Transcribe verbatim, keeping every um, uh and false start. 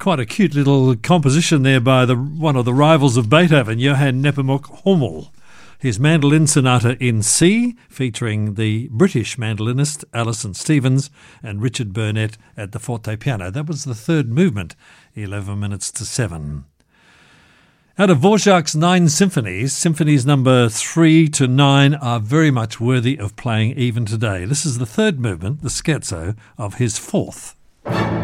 quite a cute little composition there by the one of the rivals of Beethoven, Johann Nepomuk Hummel. His Mandolin Sonata in C, featuring the British mandolinist Alison Stevens and Richard Burnett at the forte piano. That was the third movement, eleven minutes to seven. Out of Dvorak's nine symphonies, symphonies number three to nine are very much worthy of playing even today. This is the third movement, the scherzo, of his fourth.